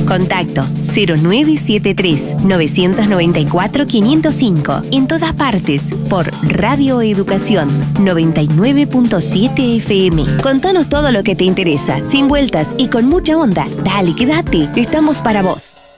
Contacto 0973 994 505. En todas partes por Radio Educación 99.7 FM. Contanos todo lo que te interesa, sin vueltas y con mucha onda. Dale, quédate, estamos para vos.